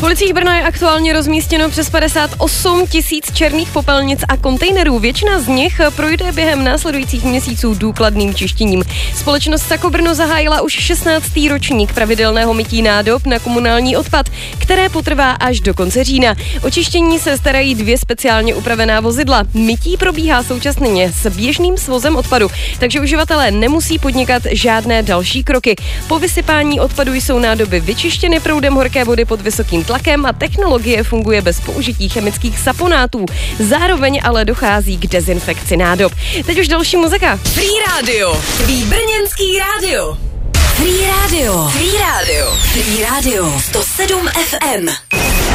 policiích Brna je aktuálně rozmístěno přes 58 000 černých popelnic a kontejnerů. Většina z nich projde během následujících měsíců důkladným čištěním. Společnost Sako Brno zahájila už 16. ročník pravidelného mytí nádob na komunální odpad, které potrvá až do konce října. O čištění se starají 2 speciálně upravená vozidla. Mytí probíhá současně s běžným svozem odpadu, takže uživatelé nemusí podnikat žádné další kroky. Po vysypání odpadu jsou nádoby vyčištěny proudem horké vody pod vysokým tlakem a technologie funguje bez použití chemických saponátů. Zároveň ale dochází k dezinfekci nádob. Teď už další muzika. Free Radio. Tvý brněnský rádio. Free Radio. Free Radio. Free Radio. 107 FM.